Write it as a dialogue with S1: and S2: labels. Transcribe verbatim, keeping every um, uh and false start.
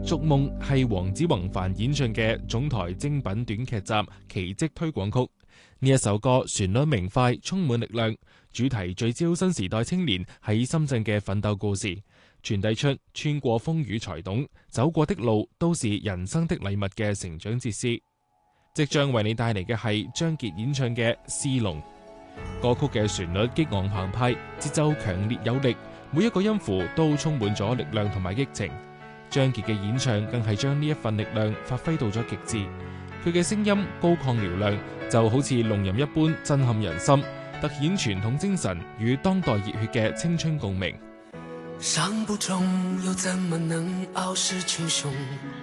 S1: 《逐夢》係黃子弘範演唱嘅總台精品短劇集《奇蹟》推廣曲。呢一首歌旋律明快，充滿力量，主題聚焦新時代青年喺深圳嘅奮鬥故事，傳遞出穿過風雨才懂，走過的路都是人生的禮物嘅成長哲思。即將為你帶嚟嘅係張傑演唱嘅《絲龍》。歌曲嘅旋律激昂澎湃，節奏強烈有力，每一個音符都充滿咗力量同埋激情。張傑嘅演唱更係將呢一份力量發揮到咗極致，佢嘅聲音高亢嘹亮，就好似龍吟一般震撼人心，突顯傳統精神與當代熱血嘅青春共鳴。
S2: 傷不重又怎麼能傲視群雄，